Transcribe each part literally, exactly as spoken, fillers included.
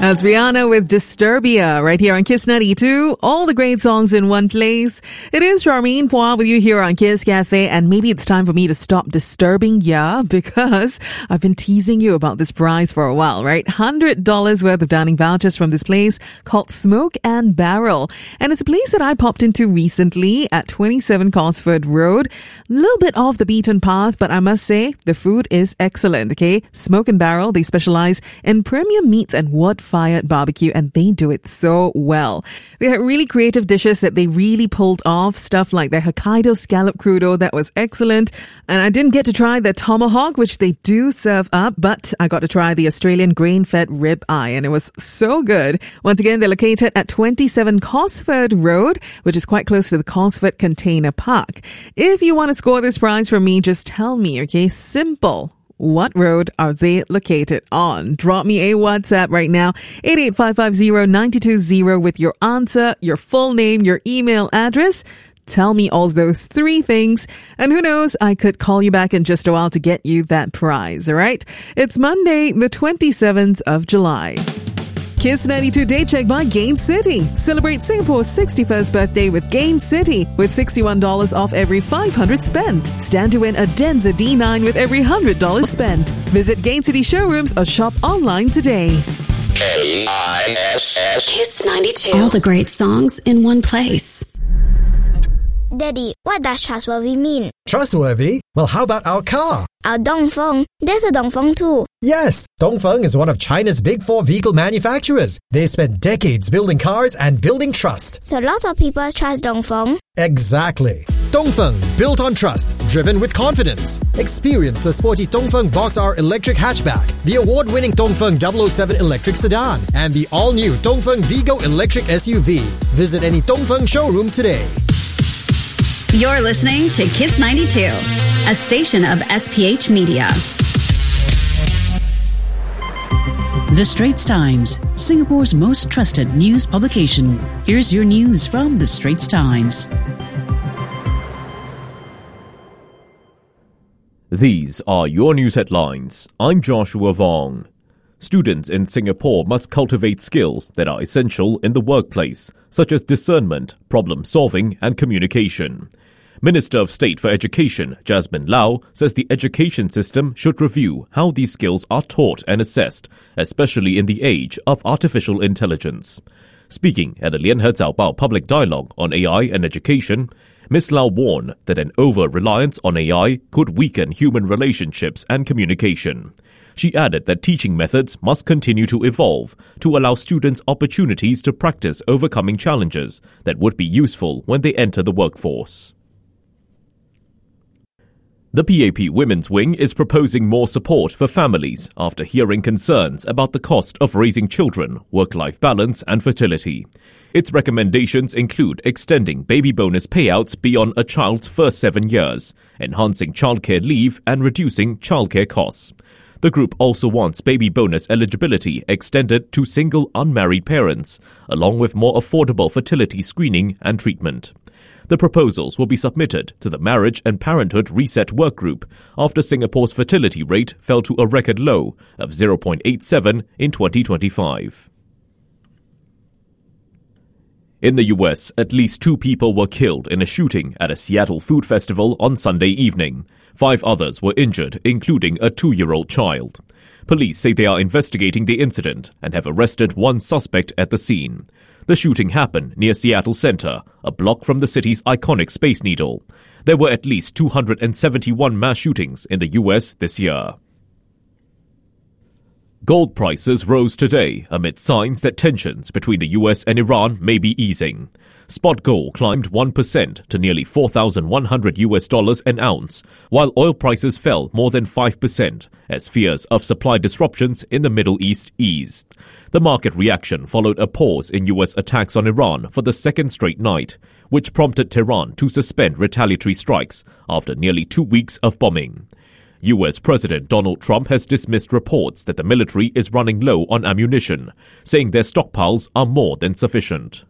That's Rihanna with Disturbia right here on Kiss ninety-two. All the great songs in one place. It is Charmaine Poir with you here on Kiss Cafe, and maybe it's time for me to stop disturbing ya because I've been teasing you about this prize for a while, right? one hundred dollars worth of dining vouchers from this place called Smoke and Barrel. And it's a place that I popped into recently at twenty-seven Cosford Road. A little bit off the beaten path, but I must say the food is excellent, okay? Smoke and Barrel, they specialize in premium meats and wood-fired barbecue, and they do it so well. They had really creative dishes that they really pulled off, stuff like their Hokkaido scallop crudo, that was excellent. And I didn't get to try the tomahawk, which they do serve up, but I got to try the Australian grain-fed rib eye, and it was so good. Once again, they're located at twenty-seven Cosford Road, which is quite close to the Cosford Container Park. If you want to score this prize from me, just tell me, okay? Simple. What road are they located on? Drop me a WhatsApp right now, eight eight five five zero nine two zero with your answer, your full name, your email address. Tell me all those three things, and who knows, I could call you back in just a while to get you that prize, all right? It's Monday, the twenty-seventh of July. Kiss ninety-two Day Check by Gain City. Celebrate Singapore's sixty-first birthday with Gain City with sixty-one dollars off every five hundred spent. Stand to win a Denza D nine with every one hundred dollars spent. Visit Gain City showrooms or shop online today. K I S S Kiss ninety-two. All the great songs in one place. Daddy, what does trustworthy mean? Trustworthy? Well, how about our car? Our Dongfeng. There's a Dongfeng too. Yes, Dongfeng is one of China's big four vehicle manufacturers. They spent decades building cars and building trust. So lots of people trust Dongfeng? Exactly. Dongfeng, built on trust, driven with confidence. Experience the sporty Dongfeng Box R electric hatchback, the award-winning Dongfeng double oh seven electric sedan, and the all-new Dongfeng Vigo electric S U V. Visit any Dongfeng showroom today. You're listening to Kiss ninety-two, a station of S P H Media. The Straits Times, Singapore's most trusted news publication. Here's your news from The Straits Times. These are your news headlines. I'm Joshua Vong. Students in Singapore must cultivate skills that are essential in the workplace, such as discernment, problem-solving, and communication. Minister of State for Education, Jasmine Lau, says the education system should review how these skills are taught and assessed, especially in the age of artificial intelligence. Speaking at a Lianhe Zaobao public dialogue on A I and education, Miz Lau warned that an over-reliance on A I could weaken human relationships and communication. She added that teaching methods must continue to evolve to allow students opportunities to practice overcoming challenges that would be useful when they enter the workforce. The P A P Women's Wing is proposing more support for families after hearing concerns about the cost of raising children, work-life balance and fertility. Its recommendations include extending baby bonus payouts beyond a child's first seven years, enhancing childcare leave and reducing childcare costs. The group also wants baby bonus eligibility extended to single unmarried parents, along with more affordable fertility screening and treatment. The proposals will be submitted to the Marriage and Parenthood Reset Workgroup after Singapore's fertility rate fell to a record low of zero point eight seven in twenty twenty-five. In the U S, at least two people were killed in a shooting at a Seattle food festival on Sunday evening. Five others were injured, including a two-year-old child. Police say they are investigating the incident and have arrested one suspect at the scene. The shooting happened near Seattle Center, a block from the city's iconic Space Needle. There were at least two hundred seventy-one mass shootings in the U S this year. Gold prices rose today amid signs that tensions between the U S and Iran may be easing. Spot gold climbed one percent to nearly four thousand one hundred U S dollars an ounce, while oil prices fell more than five percent as fears of supply disruptions in the Middle East eased. The market reaction followed a pause in U S attacks on Iran for the second straight night, which prompted Tehran to suspend retaliatory strikes after nearly two weeks of bombing. U S President Donald Trump has dismissed reports that the military is running low on ammunition, saying their stockpiles are more than sufficient.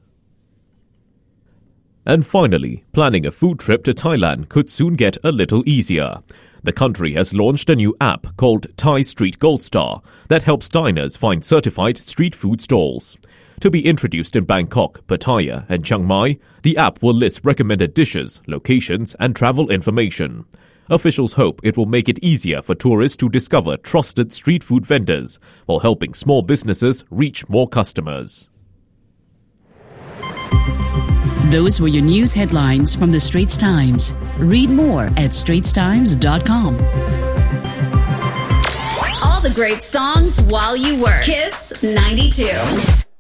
And finally, planning a food trip to Thailand could soon get a little easier. The country has launched a new app called Thai Street Gold Star that helps diners find certified street food stalls. To be introduced in Bangkok, Pattaya and Chiang Mai, the app will list recommended dishes, locations and travel information. Officials hope it will make it easier for tourists to discover trusted street food vendors while helping small businesses reach more customers. Those were your news headlines from the Straits Times. Read more at straits times dot com. All the great songs while you work. Kiss ninety-two.